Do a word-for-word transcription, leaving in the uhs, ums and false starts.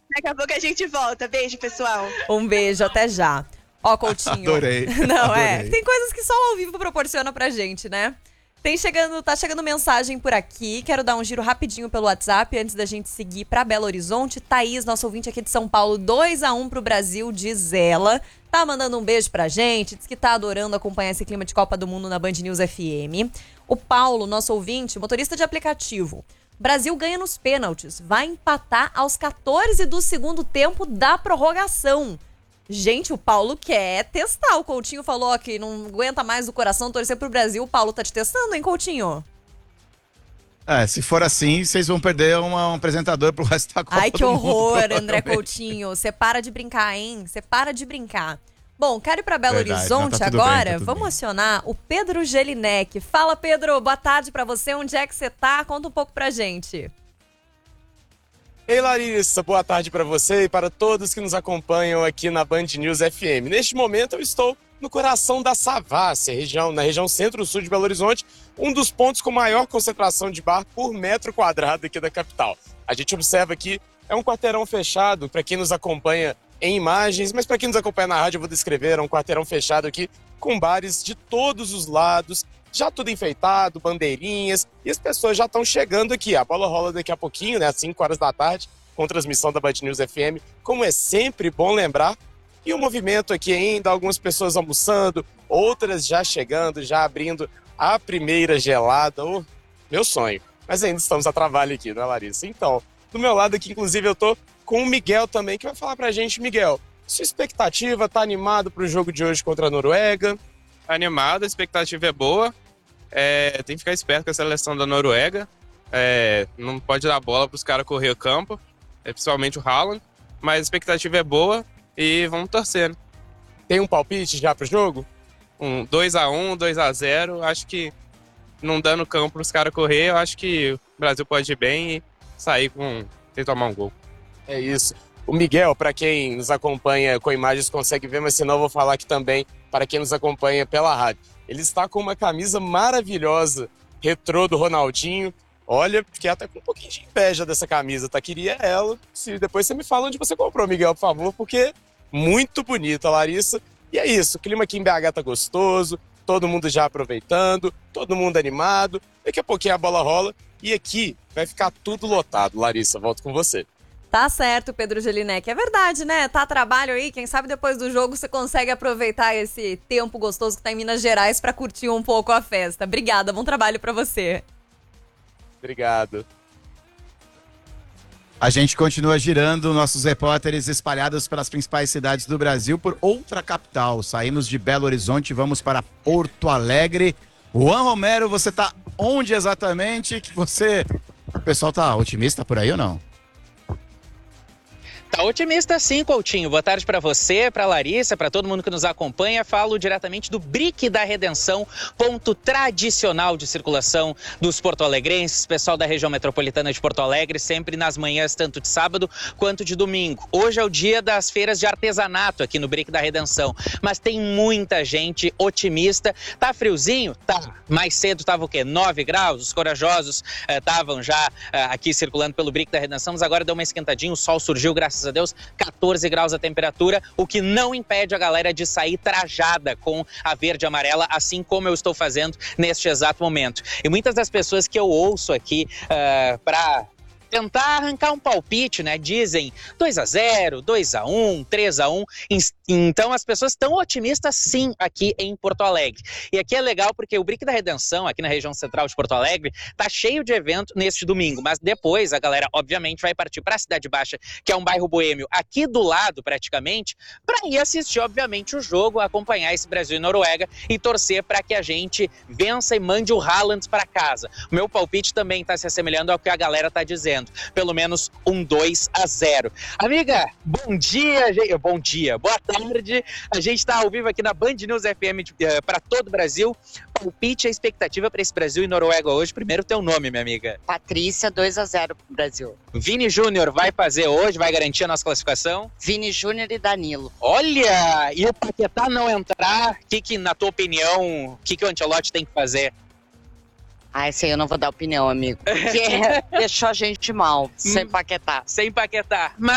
Daqui a pouco a gente volta. Beijo, pessoal. Um beijo, até já. Ó, Coutinho. Adorei. Não, Adorei. é. Tem coisas que só o ao vivo proporciona pra gente, né? Tem chegando, tá chegando mensagem por aqui. Quero dar um giro rapidinho pelo WhatsApp antes da gente seguir pra Belo Horizonte. Thaís, nosso ouvinte aqui de São Paulo, dois a um pro Brasil, diz ela. Tá mandando um beijo pra gente, diz que tá adorando acompanhar esse clima de Copa do Mundo na Band News F M. O Paulo, nosso ouvinte, motorista de aplicativo. Brasil ganha nos pênaltis, vai empatar aos quatorze do segundo tempo da prorrogação. Gente, o Paulo quer testar. O Coutinho falou que não aguenta mais o coração torcer pro Brasil. O Paulo tá te testando, hein, Coutinho? É, se for assim, vocês vão perder uma, um apresentador pro resto da Copa Ai, que do horror, mundo, André Coutinho. Você para de brincar, hein? Você para de brincar. Bom, quero ir pra Belo Verdade, Horizonte não, tá tudo agora. bem, tá tudo Vamos bem. acionar o Pedro Gelinek. Fala, Pedro. Boa tarde pra você. Onde é que você tá? Conta um pouco pra gente. Ei, Larissa, boa tarde para você e para todos que nos acompanham aqui na Band News F M. Neste momento eu estou no coração da Savassi, região, na região centro-sul de Belo Horizonte, um dos pontos com maior concentração de bar por metro quadrado aqui da capital. A gente observa aqui, é um quarteirão fechado, para quem nos acompanha em imagens, mas para quem nos acompanha na rádio eu vou descrever, é um quarteirão fechado aqui com bares de todos os lados, já tudo enfeitado, bandeirinhas, e as pessoas já estão chegando aqui. A bola rola daqui a pouquinho, né, às cinco horas da tarde, com transmissão da Band News F M, como é sempre bom lembrar. E o movimento aqui ainda, algumas pessoas almoçando, outras já chegando, já abrindo a primeira gelada. Oh, meu sonho. Mas ainda estamos a trabalho aqui, não é, Larissa? Então, do meu lado aqui, inclusive, eu tô com o Miguel também, que vai falar pra gente. Miguel, sua expectativa, tá animado pro jogo de hoje contra a Noruega? Animado, a expectativa é boa. É, tem que ficar esperto com a seleção da Noruega. É, não pode dar bola para os caras correr o campo, é, principalmente o Haaland. Mas a expectativa é boa e vamos torcer. Tem um palpite já pro jogo? Um dois a um, dois a zero. Acho que não dando campo para os caras correr, eu acho que o Brasil pode ir bem e sair com sem tomar um gol. É isso. O Miguel, para quem nos acompanha com imagens, consegue ver, mas senão eu vou falar aqui também para quem nos acompanha pela rádio. Ele está com uma camisa maravilhosa, retrô do Ronaldinho. Olha, fiquei até com um pouquinho de inveja dessa camisa, tá? Queria ela. Se depois você me fala onde você comprou, Miguel, por favor, porque muito bonita, Larissa. E é isso, o clima aqui em B H tá gostoso, todo mundo já aproveitando, todo mundo animado. Daqui a pouquinho a bola rola e aqui vai ficar tudo lotado. Larissa, volto com você. Tá certo, Pedro Gelinek. É verdade, né? Tá a trabalho aí. Quem sabe depois do jogo você consegue aproveitar esse tempo gostoso que tá em Minas Gerais pra curtir um pouco a festa. Obrigada, bom trabalho pra você. Obrigado. A gente continua girando nossos repórteres espalhados pelas principais cidades do Brasil por outra capital. Saímos de Belo Horizonte e vamos para Porto Alegre. Juan Romero, você tá onde exatamente? Que você... O pessoal tá otimista por aí ou não? Tá otimista sim, Coutinho. Boa tarde para você, para Larissa, para todo mundo que nos acompanha. Falo diretamente do Brick da Redenção, ponto tradicional de circulação dos porto-alegrenses, pessoal da região metropolitana de Porto Alegre, sempre nas manhãs, tanto de sábado quanto de domingo. Hoje é o dia das feiras de artesanato aqui no Brick da Redenção, mas tem muita gente otimista. Tá friozinho? Tá. Mais cedo tava o quê? nove graus. Os corajosos estavam eh, já eh, aqui circulando pelo Brick da Redenção, mas agora deu uma esquentadinha, o sol surgiu, graças a Deus, quatorze graus a temperatura, o que não impede a galera de sair trajada com a verde e amarela, assim como eu estou fazendo neste exato momento. E muitas das pessoas que eu ouço aqui uh, para tentar arrancar um palpite, né? Dizem dois a zero, dois a um, três a um. Então as pessoas estão otimistas sim aqui em Porto Alegre. E aqui é legal porque o Brick da Redenção, aqui na região central de Porto Alegre, tá cheio de evento neste domingo. Mas depois a galera, obviamente, vai partir para a Cidade Baixa, que é um bairro boêmio aqui do lado, praticamente, para ir assistir, obviamente, o jogo, acompanhar esse Brasil e Noruega e torcer para que a gente vença e mande o Haaland para casa. O meu palpite também está se assemelhando ao que a galera tá dizendo. Pelo menos um dois a zero. Amiga, bom dia, gente. Bom dia, boa tarde. A gente está ao vivo aqui na Band News F M uh, para todo o Brasil. Palpite, a expectativa para esse Brasil e Noruega hoje. Primeiro teu nome, minha amiga. Patrícia, dois a zero pro Brasil. Vini Júnior vai fazer hoje, vai garantir a nossa classificação? Vini Júnior e Danilo. Olha, e o Paquetá não entrar, o que, que, na tua opinião, o que, que o Ancelotti tem que fazer? Ah, esse aí eu não vou dar opinião, amigo. Porque deixou a gente mal, sem empaquetar. Sem empaquetar. Mas